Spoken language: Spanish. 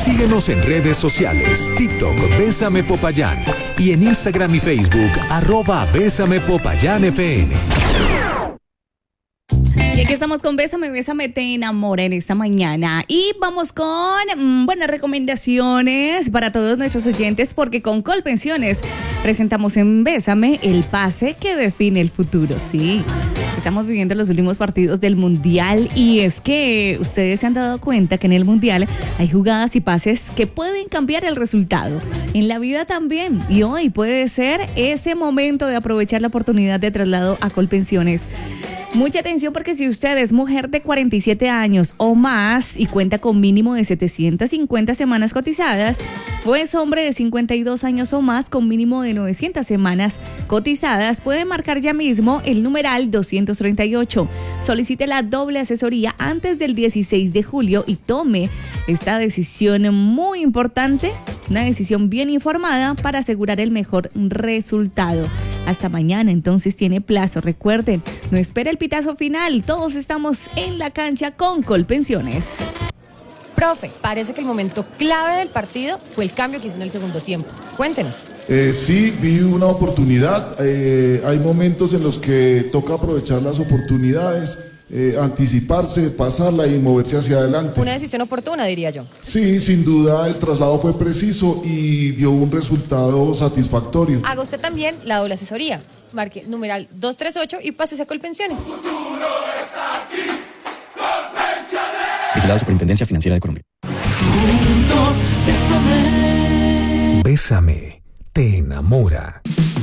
Síguenos en redes sociales, TikTok, Bésame Popayán, y en Instagram y Facebook, @Bésame Popayán FN. Y aquí estamos con Bésame, Bésame, te enamora en esta mañana. Y vamos con buenas recomendaciones para todos nuestros oyentes, porque con Colpensiones presentamos en Bésame el pase que define el futuro. Sí, estamos viviendo los últimos partidos del Mundial y es que ustedes se han dado cuenta que en el Mundial hay jugadas y pases que pueden cambiar el resultado. En la vida también. Y hoy puede ser ese momento de aprovechar la oportunidad de traslado a Colpensiones. Mucha atención, porque si usted es mujer de 47 años o más y cuenta con mínimo de 750 semanas cotizadas, o es hombre de 52 años o más con mínimo de 900 semanas cotizadas, puede marcar ya mismo el numeral 238. Solicite la doble asesoría antes del 16 de julio y tome esta decisión muy importante, una decisión bien informada para asegurar el mejor resultado. Hasta mañana, entonces tiene plazo. Recuerden, no espere el pitazo final. Todos estamos en la cancha con Colpensiones. Profe, parece que el momento clave del partido fue el cambio que hizo en el segundo tiempo. Cuéntenos. Sí, vi una oportunidad. Hay momentos en los que toca aprovechar las oportunidades, anticiparse, pasarla y moverse hacia adelante. Una decisión oportuna, diría yo. Sí, sin duda el traslado fue preciso y dio un resultado satisfactorio. Haga usted también la doble asesoría. Marque numeral 238 y pásese a Colpensiones. Vigilado Superintendencia Financiera de Colombia. Bésame, te enamora.